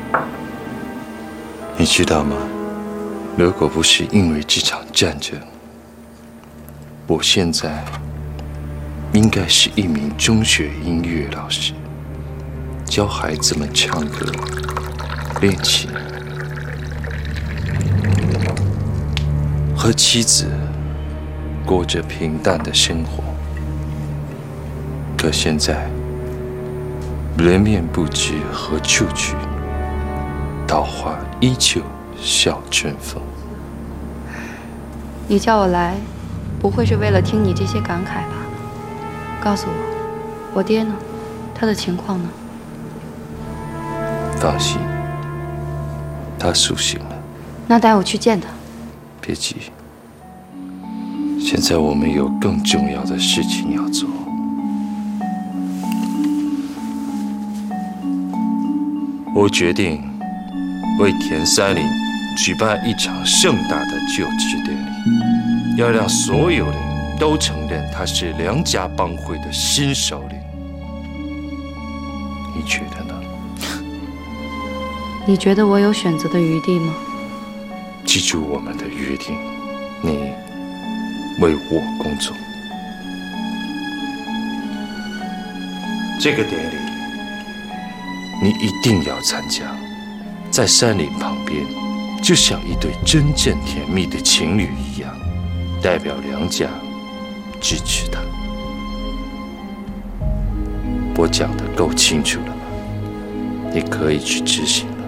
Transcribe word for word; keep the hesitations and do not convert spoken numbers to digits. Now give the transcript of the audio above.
你知道吗？如果不是因为这场战争，我现在应该是一名中学音乐老师，教孩子们唱歌、练琴，和妻子过着平淡的生活。可现在，人面不知何处去，桃花依旧笑春风。 你叫我来，不会是为了听你这些感慨吧？告诉我，我爹呢？他的情况呢？ 放心，他苏醒了。 那带我去见他。 别急，现在我们有更重要的事情要做。我决定为田三林举办一场盛大的就职典礼，要让所有人都承认他是梁家帮会的新首领。你觉得呢？ 你觉得我有选择的余地吗？ 记住我们的约定，你为我工作。这个典礼你一定要参加，在山林旁边，就像一对真正甜蜜的情侣一样，代表梁家支持他。我讲得够清楚了吧？你可以去执行。